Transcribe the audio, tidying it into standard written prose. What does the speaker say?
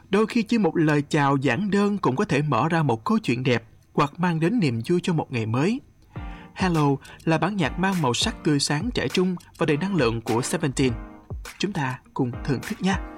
Đôi khi chỉ một lời chào giản đơn cũng có thể mở ra một câu chuyện đẹp hoặc mang đến niềm vui cho một ngày mới. Hello là bản nhạc mang màu sắc tươi sáng, trẻ trung và đầy năng lượng của Seventeen. Chúng ta cùng thưởng thức nhé.